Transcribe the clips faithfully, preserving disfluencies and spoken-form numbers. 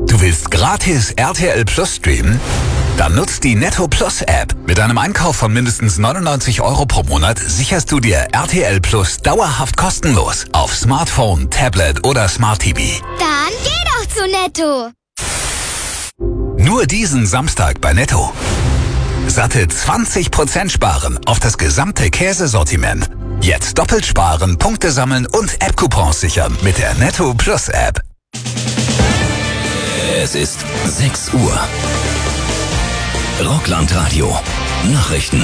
Du willst gratis R T L Plus streamen? Dann nutzt die Netto Plus App. Mit einem Einkauf von mindestens neunundneunzig Euro pro Monat sicherst du dir R T L Plus dauerhaft kostenlos auf Smartphone, Tablet oder Smart T V. Dann geh doch zu Netto. Nur diesen Samstag bei Netto. Satte zwanzig Prozent sparen auf das gesamte Käsesortiment. Jetzt doppelt sparen, Punkte sammeln und App-Coupons sichern mit der Netto Plus App. Es ist sechs Uhr. Rockland-Radio. Nachrichten.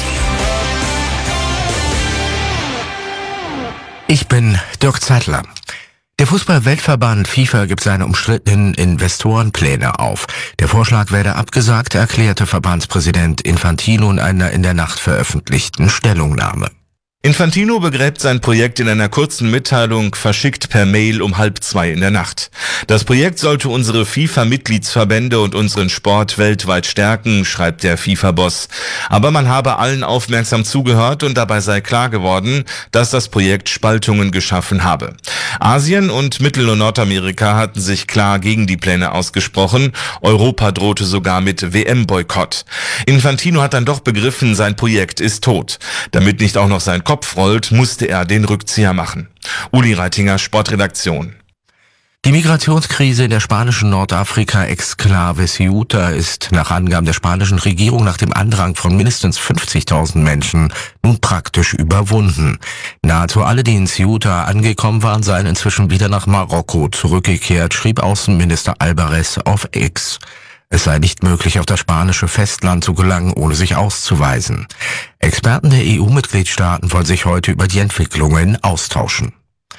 Ich bin Dirk Zeitler. Der Fußball-Weltverband FIFA gibt seine umstrittenen Investorenpläne auf. Der Vorschlag werde abgesagt, erklärte Verbandspräsident Infantino in einer in der Nacht veröffentlichten Stellungnahme. Infantino begräbt sein Projekt in einer kurzen Mitteilung, verschickt per Mail um halb zwei in der Nacht. Das Projekt sollte unsere FIFA-Mitgliedsverbände und unseren Sport weltweit stärken, schreibt der FIFA-Boss. Aber man habe allen aufmerksam zugehört und dabei sei klar geworden, dass das Projekt Spaltungen geschaffen habe. Asien und Mittel- und Nordamerika hatten sich klar gegen die Pläne ausgesprochen. Europa drohte sogar mit W M-Boykott. Infantino hat dann doch begriffen, sein Projekt ist tot. Damit nicht auch noch sein Kopf rollt, musste er den Rückzieher machen. Uli Reitinger, Sportredaktion. Die Migrationskrise in der spanischen Nordafrika-Exklave Ceuta ist nach Angaben der spanischen Regierung nach dem Andrang von mindestens fünfzigtausend Menschen nun praktisch überwunden. Nahezu alle, die in Ceuta angekommen waren, seien inzwischen wieder nach Marokko zurückgekehrt, schrieb Außenminister Alvarez auf X. Es sei nicht möglich, auf das spanische Festland zu gelangen, ohne sich auszuweisen. Experten der E U-Mitgliedstaaten wollen sich heute über die Entwicklungen austauschen.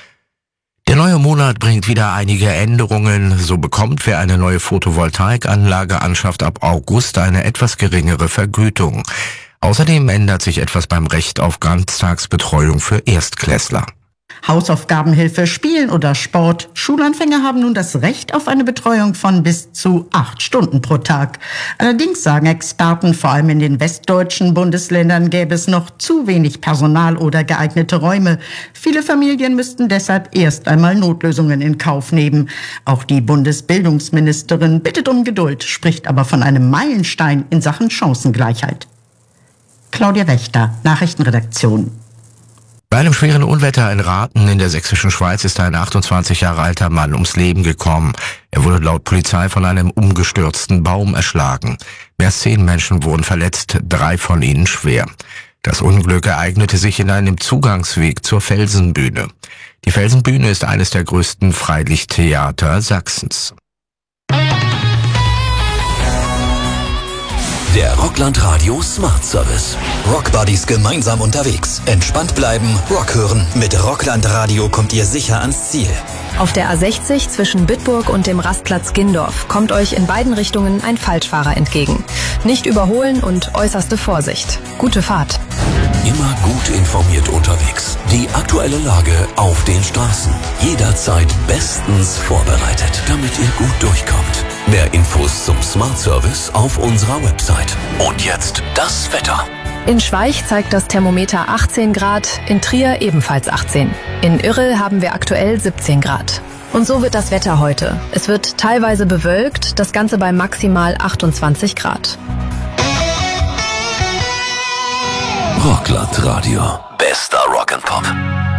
Der neue Monat bringt wieder einige Änderungen. So bekommt, wer eine neue Photovoltaikanlage anschafft, ab August eine etwas geringere Vergütung. Außerdem ändert sich etwas beim Recht auf Ganztagsbetreuung für Erstklässler. Hausaufgabenhilfe, Spielen oder Sport. Schulanfänger haben nun das Recht auf eine Betreuung von bis zu acht Stunden pro Tag. Allerdings sagen Experten, vor allem in den westdeutschen Bundesländern gäbe es noch zu wenig Personal oder geeignete Räume. Viele Familien müssten deshalb erst einmal Notlösungen in Kauf nehmen. Auch die Bundesbildungsministerin bittet um Geduld, spricht aber von einem Meilenstein in Sachen Chancengleichheit. Claudia Wächter, Nachrichtenredaktion. Bei einem schweren Unwetter in Rathen in der sächsischen Schweiz ist ein achtundzwanzig Jahre alter Mann ums Leben gekommen. Er wurde laut Polizei von einem umgestürzten Baum erschlagen. Mehr als zehn Menschen wurden verletzt, drei von ihnen schwer. Das Unglück ereignete sich in einem Zugangsweg zur Felsenbühne. Die Felsenbühne ist eines der größten Freilichttheater Sachsens. Der Rockland-Radio Smart Service. Rockbuddies gemeinsam unterwegs. Entspannt bleiben, Rock hören. Mit Rockland-Radio kommt ihr sicher ans Ziel. Auf der A sechzig zwischen Bitburg und dem Rastplatz Gindorf kommt euch in beiden Richtungen ein Falschfahrer entgegen. Nicht überholen und äußerste Vorsicht. Gute Fahrt. Immer gut informiert unterwegs. Die aktuelle Lage auf den Straßen. Jederzeit bestens vorbereitet, damit ihr gut durchkommt. Mehr Infos zum Smart Service auf unserer Website. Und jetzt das Wetter. In Schweich zeigt das Thermometer achtzehn Grad, in Trier ebenfalls achtzehn. In Irrel haben wir aktuell siebzehn Grad. Und so wird das Wetter heute. Es wird teilweise bewölkt, das Ganze bei maximal achtundzwanzig Grad. Rockland Radio. Bester Rock'n'Pop.